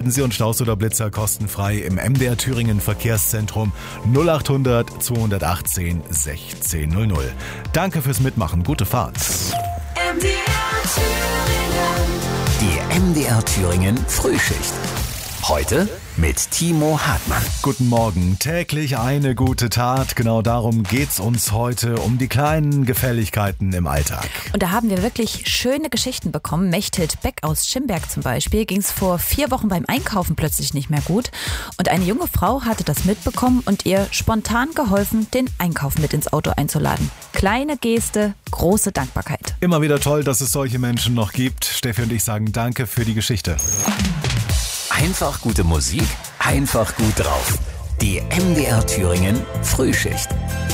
melden Sie uns Staus oder Blitzer kostenfrei im MDR Thüringen Verkehrszentrum 0800 218 1600. Danke fürs Mitmachen. Gute Fahrt. Die MDR Thüringen Frühschicht. Heute mit Timo Hartmann. Guten Morgen. Täglich eine gute Tat. Genau darum geht's uns heute, um die kleinen Gefälligkeiten im Alltag. Und da haben wir wirklich schöne Geschichten bekommen. Mechthild Beck aus Schimberg zum Beispiel ging es vor 4 Wochen beim Einkaufen plötzlich nicht mehr gut. Und eine junge Frau hatte das mitbekommen und ihr spontan geholfen, den Einkauf mit ins Auto einzuladen. Kleine Geste, große Dankbarkeit. Immer wieder toll, dass es solche Menschen noch gibt. Steffi und ich sagen danke für die Geschichte. Einfach gute Musik, einfach gut drauf. Die MDR Thüringen Frühschicht.